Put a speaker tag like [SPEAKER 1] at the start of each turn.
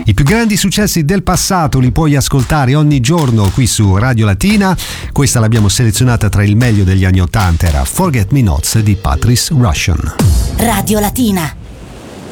[SPEAKER 1] I più grandi successi del passato li puoi ascoltare ogni giorno qui su Radio Latina. Questa l'abbiamo selezionata tra il meglio degli anni '80, era Forget Me Nots di Patrice Rushen.
[SPEAKER 2] Radio Latina.